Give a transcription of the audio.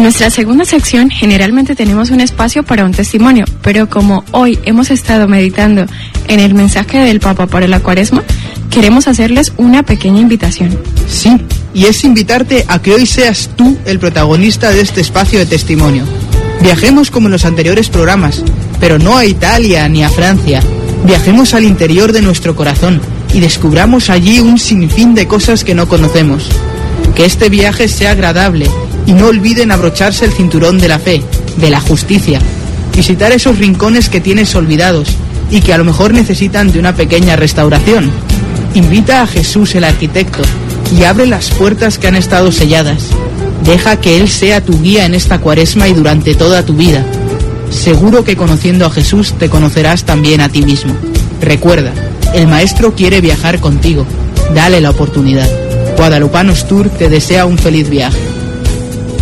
En nuestra segunda sección generalmente tenemos un espacio para un testimonio, pero como hoy hemos estado meditando en el mensaje del Papa para la Cuaresma, queremos hacerles una pequeña invitación. Sí, y es invitarte a que hoy seas tú el protagonista de este espacio de testimonio. Viajemos como en los anteriores programas, pero no a Italia ni a Francia. Viajemos al interior de nuestro corazón y descubramos allí un sinfín de cosas que no conocemos. Que este viaje sea agradable y no olviden abrocharse el cinturón de la fe, de la justicia. Visitar esos rincones que tienes olvidados y que a lo mejor necesitan de una pequeña restauración. Invita a Jesús el arquitecto y abre las puertas que han estado selladas. Deja que Él sea tu guía en esta Cuaresma y durante toda tu vida. Seguro que conociendo a Jesús te conocerás también a ti mismo. Recuerda, el Maestro quiere viajar contigo. Dale la oportunidad. Guadalupanos Tour te desea un feliz viaje.